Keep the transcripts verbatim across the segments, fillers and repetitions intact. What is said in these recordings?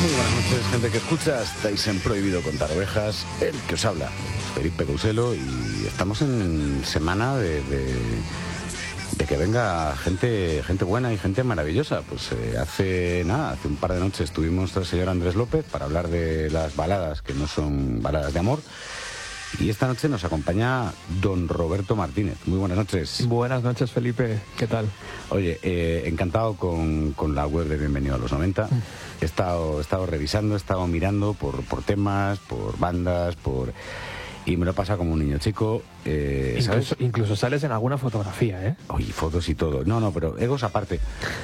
Muy buenas noches, gente que escucha. Estáis en Prohibido Contar Ovejas. El que os habla, Felipe Couselo, y estamos en semana de, de, de que venga gente gente buena y gente maravillosa. Pues eh, hace nada, hace un par de noches estuvimos el señor Andrés López para hablar de las baladas que no son baladas de amor. Y esta noche nos acompaña don Roberto Martínez. Muy buenas noches. Buenas noches, Felipe. ¿Qué tal? Oye, eh, encantado con, con la web de Bienvenido a los noventa. He estado, he estado revisando, he estado mirando por, por temas, por bandas, por... y me lo pasa como un niño chico. Eh, ¿sabes? Incluso, incluso sales en alguna fotografía, ¿eh? Oye, fotos y todo. No, no, pero egos aparte.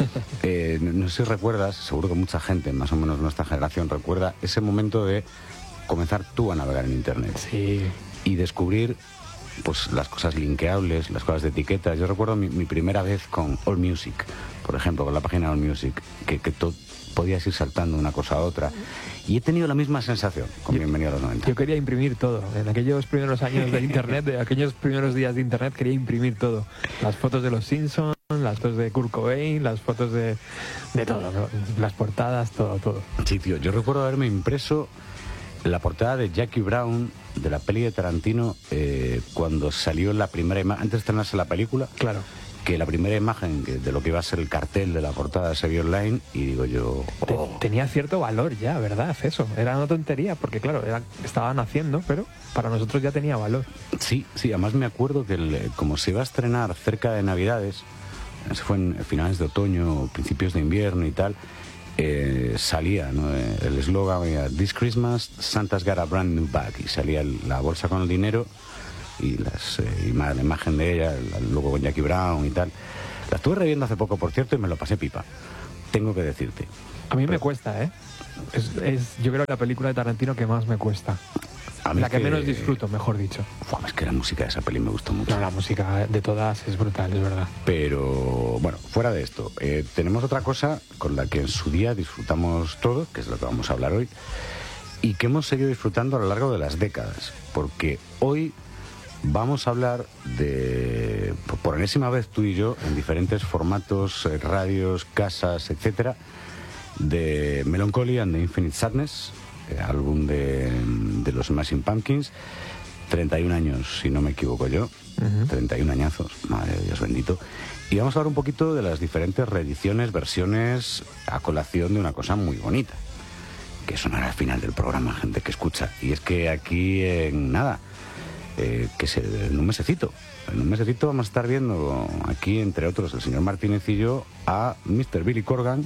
eh, no, no sé si recuerdas, seguro que mucha gente, más o menos nuestra generación, recuerda ese momento de comenzar tú a navegar en internet. Sí. Y descubrir pues las cosas linkeables, las cosas de etiquetas. Yo recuerdo mi, mi primera vez con AllMusic, por ejemplo, con la página de AllMusic, que, que to, podías ir saltando una cosa a otra. Y he tenido la misma sensación con yo, Bienvenido a los noventa. Yo quería imprimir todo. En aquellos primeros años de internet, de aquellos primeros días de internet, quería imprimir todo. Las fotos de los Simpsons, las fotos de Kurt Cobain, las fotos de, de todo, ¿no? Las portadas, todo, todo. Sí, tío, yo recuerdo haberme impreso la portada de Jackie Brown de la peli de Tarantino, eh, cuando salió la primera imagen, antes de estrenarse la película, claro, que la primera imagen de lo que iba a ser el cartel de la portada se vio online, y digo yo... Oh. Tenía cierto valor ya, ¿verdad? Eso, era una tontería, porque claro, era, estaban haciendo, pero para nosotros ya tenía valor. Sí, sí, además me acuerdo que el, como se iba a estrenar cerca de Navidades, se fue en finales de otoño, principios de invierno y tal, Eh, salía, ¿no? El eslogan era "This Christmas Santa's got a brand new bag", y salía el, la bolsa con el dinero y, las, eh, y la imagen de ella, el logo con Jackie Brown y tal. La estuve reviendo hace poco, por cierto, y me lo pasé pipa, tengo que decirte. A mí Pero, me cuesta, ¿eh? Es, es, yo creo que la película de Tarantino que más me cuesta. A mí la que, que menos que... disfruto, mejor dicho. Uf, es que la música de esa peli me gustó mucho. No, la música de todas es brutal, es verdad. Pero, bueno, fuera de esto, eh, tenemos otra cosa con la que en su día disfrutamos todos, que es lo que vamos a hablar hoy, y que hemos seguido disfrutando a lo largo de las décadas, porque hoy vamos a hablar de, por enésima vez tú y yo, en diferentes formatos, eh, radios, casas, etcétera, de Melancholy and the Infinite Sadness, álbum de, de los Smashing Pumpkins, treinta y un años, si no me equivoco yo, uh-huh. treinta y un añazos, madre de Dios bendito. Y vamos a hablar un poquito de las diferentes reediciones, versiones, a colación de una cosa muy bonita, que sonará al final del programa, gente que escucha. Y es que aquí, en nada, eh, que se, en un mesecito, en un mesecito vamos a estar viendo aquí, entre otros, el señor Martínez y yo, a mister Billy Corgan,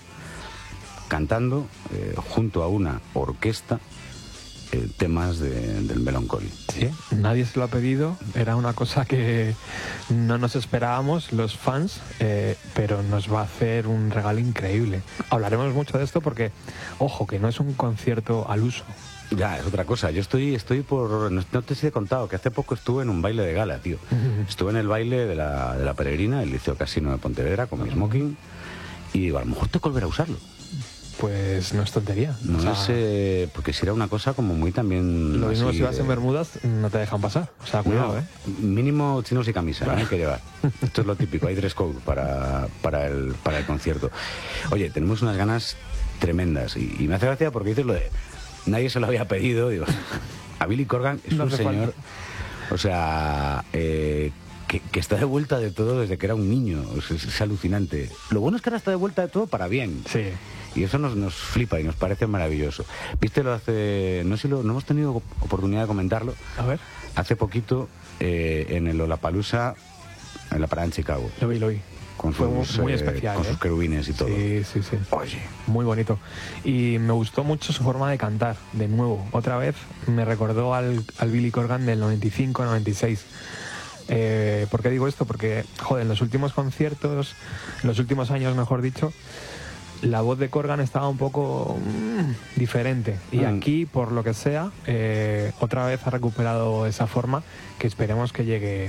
cantando eh, junto a una orquesta eh, temas de, del Melancholy. Sí, nadie se lo ha pedido, era una cosa que no nos esperábamos los fans, eh, pero nos va a hacer un regalo increíble. Hablaremos mucho de esto porque, ojo, que no es un concierto al uso. Ya, es otra cosa. Yo estoy estoy por... No, no te he contado que hace poco estuve en un baile de gala, tío. Uh-huh. Estuve en el baile de la, de la Peregrina, el Liceo Casino de Pontevedra, con mi smoking, y digo, a lo mejor te volveré a usarlo. Pues no es tontería. No, o sea, es, eh, porque si era una cosa como muy también... Lo mismo si vas de... en Bermudas, no te dejan pasar. O sea, cuidado, no, ¿eh? Mínimo chinos y camisa, claro. ¿no? Hay que llevar. Esto es lo típico, hay dress code para, para, el, para el concierto. Oye, tenemos unas ganas tremendas. Y, y me hace gracia porque dices lo de... Nadie se lo había pedido. Digo, a Billy Corgan es no un señor... Falta. O sea... Eh, Que, que está de vuelta de todo desde que era un niño. Es, es, es alucinante. Lo bueno es que ahora está de vuelta de todo para bien. Sí. Y eso nos, nos flipa y nos parece maravilloso. Vístelo hace... No sé si lo, no hemos tenido oportunidad de comentarlo. A ver. Hace poquito, eh, en el Lollapalooza, en la parada en Chicago. Lo vi, lo vi. Con Fue sus, muy eh, especial. Con ¿eh? sus querubines y todo. Sí, sí, sí. Oye. Muy bonito. Y me gustó mucho su forma de cantar, de nuevo. Otra vez me recordó al, al Billy Corgan del noventa y cinco noventa y seis. Eh, ¿Por qué digo esto? Porque, joder, en los últimos conciertos, en los últimos años, mejor dicho, la voz de Corgan estaba un poco mmm, diferente. Y mm. aquí, por lo que sea, eh, otra vez ha recuperado esa forma que esperemos que llegue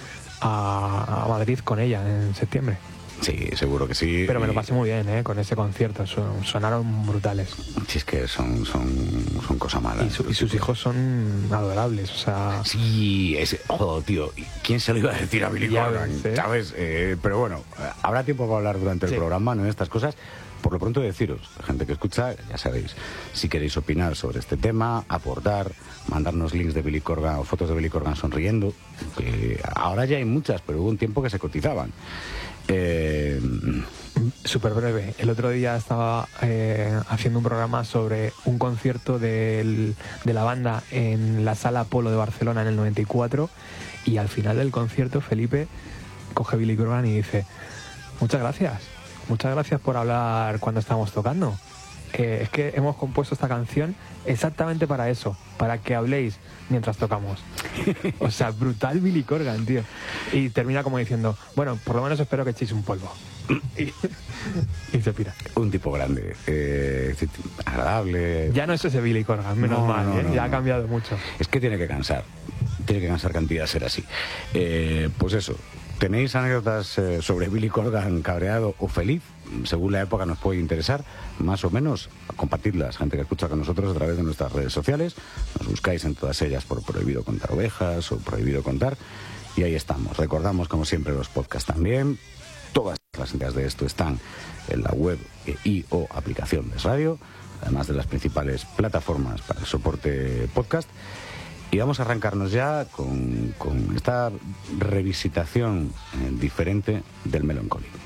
a, a Madrid con ella en septiembre. Sí, seguro que sí. Pero me lo pasé muy bien, ¿eh? Con ese concierto. Son, sonaron brutales. Sí, es que son, son, son cosas malas. Y, su, y sus hijos son adorables, o sea... Sí, ese... Joder, tío, ¿quién se lo iba a decir a Billy Corgan? ¿Eh? ¿Sabes? Eh, pero bueno, habrá tiempo para hablar durante el sí. programa, ¿no? De estas cosas. por lo pronto deciros, gente que escucha, ya sabéis, si queréis opinar sobre este tema, aportar, mandarnos links de Billy Corgan o fotos de Billy Corgan sonriendo, que ahora ya hay muchas, pero hubo un tiempo que se cotizaban. Eh... Súper breve. El otro día estaba eh, haciendo un programa sobre un concierto del, de la banda en la Sala Apolo de Barcelona en el noventa y cuatro, y al final del concierto Felipe coge Billy Corgan y dice: muchas gracias, muchas gracias por hablar cuando estamos tocando. Eh, es que hemos compuesto esta canción exactamente para eso, para que habléis mientras tocamos. O sea, brutal Billy Corgan, tío. Y termina como diciendo: bueno, por lo menos espero que echéis un polvo. Y, y se pira. Un tipo grande, eh, agradable. Ya no es ese Billy Corgan, menos no, mal, no, ¿eh? no, ya no. ha cambiado mucho. Es que tiene que cansar, tiene que cansar cantidad ser así. Eh, pues eso, ¿tenéis anécdotas eh, sobre Billy Corgan cabreado o feliz? Según la época nos puede interesar, más o menos, compartidlas, gente que escucha con nosotros a través de nuestras redes sociales. Nos buscáis en todas ellas por Prohibido Contar Ovejas o Prohibido Contar, y ahí estamos. Recordamos, como siempre, los podcasts también. Todas las ideas de esto están en la web y o aplicación de radio, además de las principales plataformas para el soporte podcast. Y vamos a arrancarnos ya con, con esta revisitación eh, diferente del Melancholy.